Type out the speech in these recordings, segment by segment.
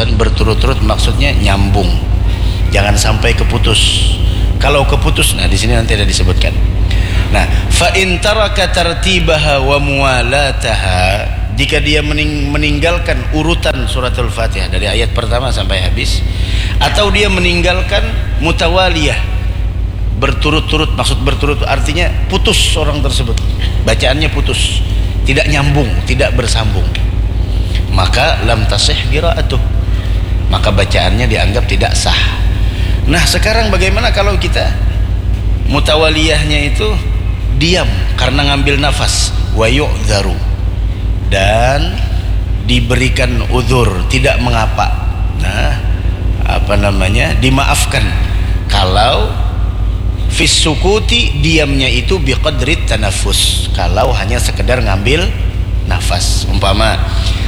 urutan berturut-turut maksudnya nyambung, jangan sampai keputus. Kalau keputus, nah di sini nanti ada disebutkan. Nah, fa in taraka tartibaha wa muwalataha, jika dia meninggalkan urutan suratul Fatihah dari ayat pertama sampai habis, atau dia meninggalkan mutawaliyah, berturut-turut, maksud berturut artinya putus orang tersebut, bacaannya putus, tidak nyambung, tidak bersambung, maka lam tasih qiraatuh, maka bacaannya dianggap tidak sah. Nah, sekarang bagaimana kalau kita mutawaliyahnya itu diam karena ngambil nafas, wa yu'dzaru, dan diberikan uzur, tidak mengapa. Nah, dimaafkan kalau fis sukuti, diamnya itu biqadri tanafus, kalau hanya sekedar ngambil nafas. Umpama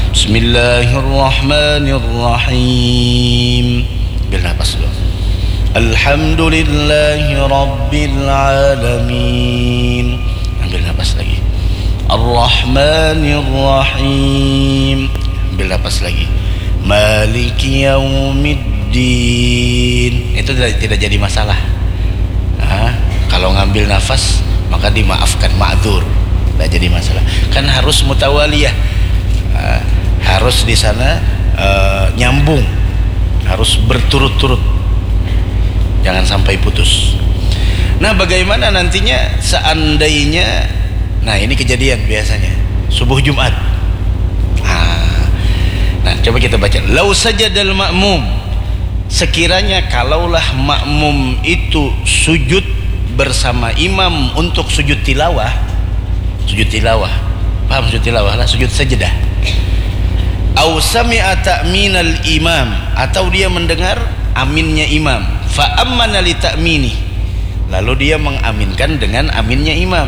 bismillahirrahmanirrahim, ambil nafas dulu, alhamdulillahi rabbil alamin, ambil nafas lagi, arrahmanirrahim, ambil nafas lagi, maliki yaumiddin. Itu tidak jadi masalah. Kalau ngambil nafas maka dimaafkan, ma'dzur, tidak jadi masalah. Kan harus mutawaliyah, harus di sana nyambung, harus berturut-turut, jangan sampai putus. Nah, bagaimana nantinya seandainya, nah ini kejadian biasanya subuh Jumat. Nah, coba kita baca, lau sajadal ma'mum, sekiranya kalaulah makmum itu sujud bersama imam untuk sujud tilawah, paham sujud tilawah lah, sujud sajadah. Au sami'a ta'minal imam, atau dia mendengar aminnya imam, fa ammana li ta'mini, lalu dia mengaminkan dengan aminnya imam,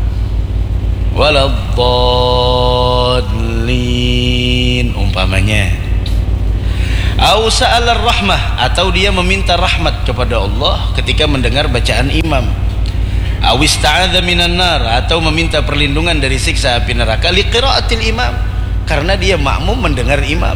waladdallin umpamanya. Au sa'alar rahmah, atau dia meminta rahmat kepada Allah ketika mendengar bacaan imam. Au ista'adza minan nar, atau meminta perlindungan dari siksa api neraka, liqiraatil imam, karena dia makmum mendengar imam.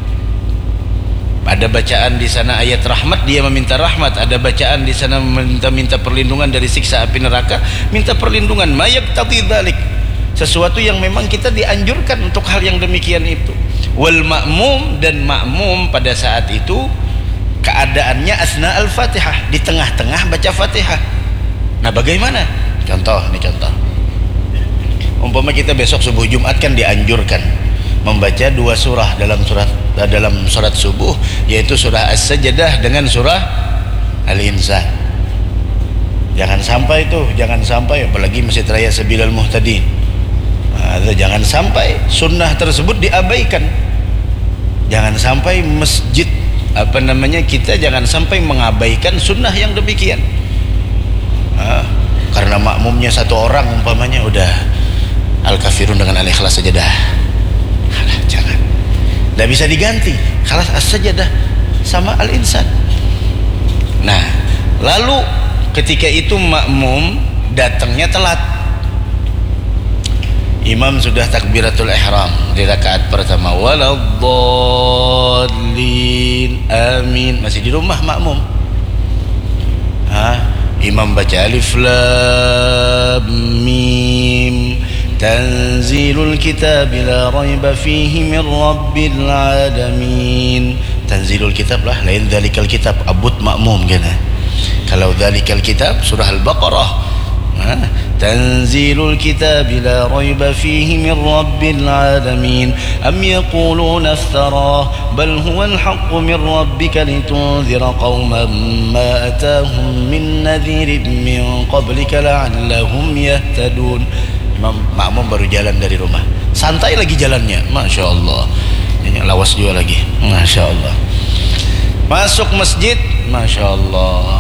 Ada bacaan di sana ayat rahmat, dia meminta rahmat. Ada bacaan di sana minta perlindungan dari siksa api neraka, minta perlindungan. Ma yaqtadi dzalik, sesuatu yang memang kita dianjurkan untuk hal yang demikian itu. Wal ma'mum, dan makmum pada saat itu keadaannya asna al-Fatihah, di tengah-tengah baca Fatihah. Nah, bagaimana? Contoh, umpama kita besok subuh Jumat kan dianjurkan membaca dua surah dalam surat subuh, yaitu surah As-Sajdah dengan surah Al-Insan. Jangan sampai apalagi Masjid Raya Sabilal Muhtadin, jangan sampai sunnah tersebut diabaikan. Jangan sampai masjid kita jangan sampai mengabaikan sunnah yang demikian. Karena makmumnya satu orang umpamanya udah Al-Kafirun dengan Al-Ikhlas saja dah. Jangan, tidak bisa diganti. Khalas As-Sajdah sama Al-Insan. Nah, lalu ketika itu makmum datangnya telat, imam sudah takbiratul ihram di rakaat pertama, waladdallin amin, masih di rumah makmum. Imam baca alif lam mim, tanzilul kitab la raiba fihi min rabbil alamin. Tanzilul kitab lah, lain dzalikal kitab, abut makmum kena. Kalau dzalikal kitab surah Al-Baqarah, tanzilul kitab la raiba fihi min rabbil alamin, am yaquluna iftara bal huwa al-haqqu min rabbika litunzira qauman ma atahum min nadhirin min qablika la'allahum yahtadun. Imam makmum baru jalan dari rumah, santai lagi jalannya, Masya Allah, lawas juga lagi, Masya Allah. Masuk masjid, Masya Allah.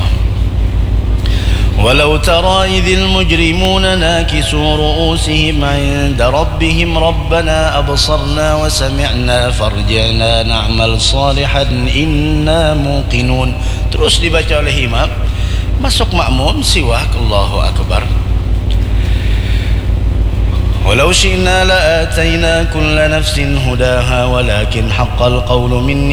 Walau tara idhil mujrimuna nakisu ru'usihim 'inda rabbihim rabbana absarna wa sami'na farji'na na'mal salihan inna muqinun. Terus dibaca oleh imam, masuk makmum, siwak, Allahu Akbar. Walau syi'na la'atayna kulla nafsin hudaha walakin haqqal qawlu minni